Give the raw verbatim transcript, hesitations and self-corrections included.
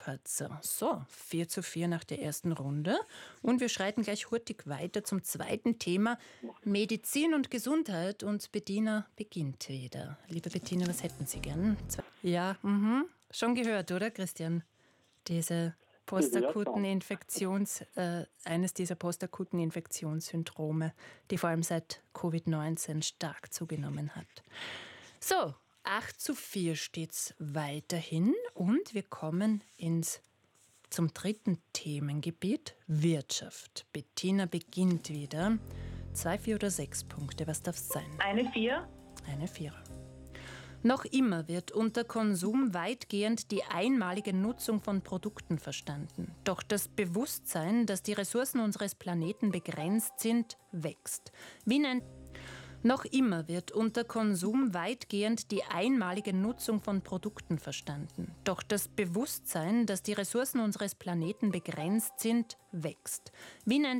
Patzer. So, vier zu vier nach der ersten Runde. Und wir schreiten gleich hurtig weiter zum zweiten Thema. Medizin und Gesundheit. Und Bettina beginnt wieder. Liebe Bettina, was hätten Sie gern? Ja, mhm. Schon gehört, oder Christian? Diese postakuten Infektions, äh, eines dieser postakuten Infektionssyndrome, die vor allem seit Covid neunzehn stark zugenommen hat. So, acht zu vier steht es weiterhin und wir kommen ins, zum dritten Themengebiet, Wirtschaft. Bettina beginnt wieder. Zwei, vier oder sechs Punkte, was darf es sein? Eine vier. Eine Vierer. Noch immer wird unter Konsum weitgehend die einmalige Nutzung von Produkten verstanden. Doch das Bewusstsein, dass die Ressourcen unseres Planeten begrenzt sind, wächst. Wie nennt Noch immer wird unter Konsum weitgehend die einmalige Nutzung von Produkten verstanden. Doch das Bewusstsein, dass die Ressourcen unseres Planeten begrenzt sind, wächst. Wie nennt